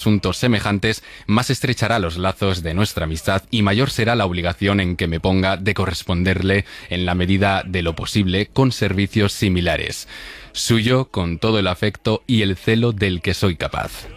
asuntos semejantes, más estrechará los lazos de nuestra amistad y mayor será la obligación en que me ponga de corresponderle en la medida de lo posible con servicios similares. Suyo con todo el afecto y el celo del que soy capaz.